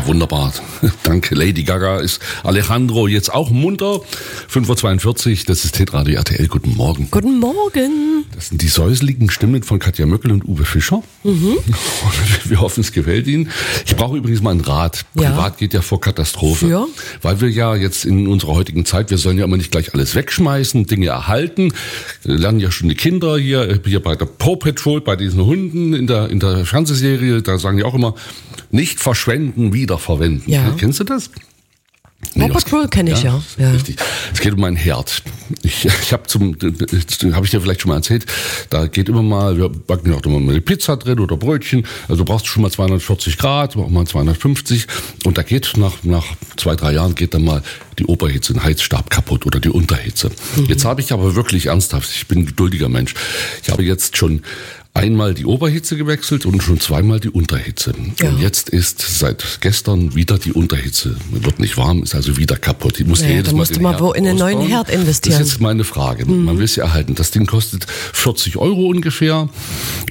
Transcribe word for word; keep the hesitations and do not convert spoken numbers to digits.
wunderbar. Danke, Lady Gaga. Ist Alejandro jetzt auch munter? fünf Uhr zweiundvierzig, das ist Hitradio R T L. Guten Morgen. Guten Morgen. Das sind die säuseligen Stimmen von Katja Möckel und Uwe Fischer. Mhm. Wir hoffen, es gefällt Ihnen. Ich brauche übrigens mal einen Rat. Ja. Privat geht ja vor Katastrophe. Für? Weil wir ja jetzt in unserer heutigen Zeit, wir sollen ja immer nicht gleich alles wegschmeißen, Dinge erhalten. Wir lernen ja schon die Kinder hier, hier bei der Paw Patrol, bei diesen Hunden in der, in der Fernsehserie, da sagen die auch immer, nicht verschwenden, wiederverwenden. Ja. Kennst du das? Paw Patrol kenne ich ja. ja. ja. Richtig. Es geht um meinen Herd. Ich, ich habe zum, habe ich dir vielleicht schon mal erzählt, da geht immer mal, wir backen auch immer mal eine Pizza drin oder Brötchen. Also brauchst du schon mal zweihundertvierzig Grad, auch mal zweihundertfünfzig. Und da geht nach, nach zwei, drei Jahren geht dann mal die Oberhitze, ein Heizstab kaputt oder die Unterhitze. Mhm. Jetzt habe ich aber wirklich ernsthaft, ich bin ein geduldiger Mensch. Ich habe jetzt schon einmal die Oberhitze gewechselt und schon zweimal die Unterhitze. Ja. Und jetzt ist seit gestern wieder die Unterhitze. Man wird nicht warm, ist also wieder kaputt. Ich muss naja, jedes da Mal musst den du mal Herd wo in einen ausbauen. neuen Herd investieren. Das ist jetzt meine Frage. Mhm. Man will es ja erhalten. Das Ding kostet vierzig Euro ungefähr.